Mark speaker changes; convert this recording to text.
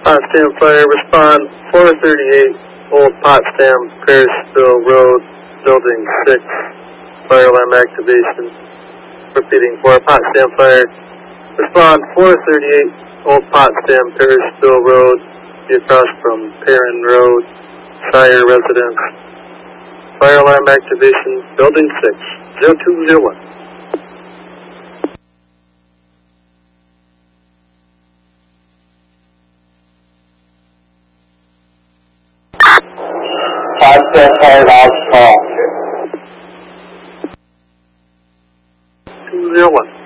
Speaker 1: Potsdam Fire, respond 438 Old Potsdam, Parisville Road, Building 6, fire alarm activation. Repeating, for Potsdam Fire, respond 438 Old Potsdam, Parisville Road, across from Perrin Road, Shire Residence. Fire alarm activation, Building 6, 0201.
Speaker 2: Potsdam Fire House call.
Speaker 1: 201.